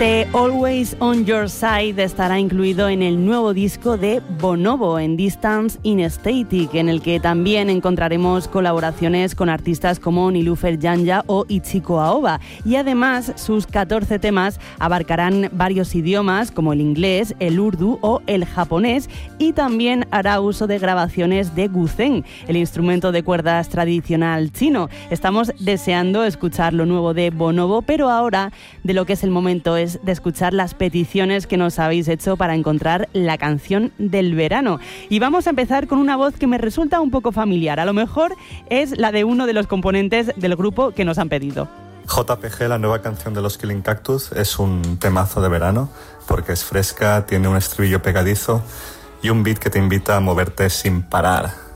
Este Always on Your Side estará incluido en el nuevo disco de Bonobo, en Distance in Static, en el que también encontraremos colaboraciones con artistas como Niloufer Janja o Ichiko Aoba. Y además, sus 14 temas abarcarán varios idiomas como el inglés, el urdu o el japonés, y también hará uso de grabaciones de guzheng, el instrumento de cuerdas tradicional chino. Estamos deseando escuchar lo nuevo de Bonobo, pero ahora de lo que es el momento es de escuchar las peticiones que nos habéis hecho para encontrar la canción del verano. Y vamos a empezar con una voz que me resulta un poco familiar. A lo mejor es la de uno de los componentes del grupo que nos han pedido. JPG, la nueva canción de los Killing Cactus, es un temazo de verano porque es fresca, tiene un estribillo pegadizo y un beat que te invita a moverte sin parar.